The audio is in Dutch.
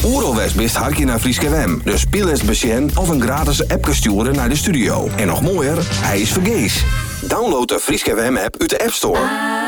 Oeralwest best harkje naar Frieske WM. Dus speel eens besjen of een gratis appje sturen naar de studio. En nog mooier, hij is vergees. Download de Frieske WM app uit de App Store.